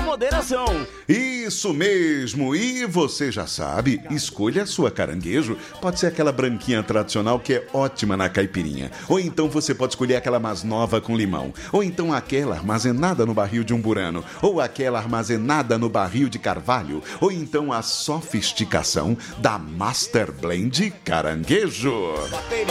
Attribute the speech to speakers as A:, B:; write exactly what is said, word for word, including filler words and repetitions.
A: moderação.
B: Isso mesmo, e você já sabe, escolha a sua caranguejo. Pode ser aquela branquinha tradicional que é ótima na caipirinha. Ou então você pode escolher aquela mais nova com limão. Ou então aquela armazenada no barril de umburano. Ou aquela armazenada no barril de carvalho. Ou então a sofisticação da Master Blend Caranguejo.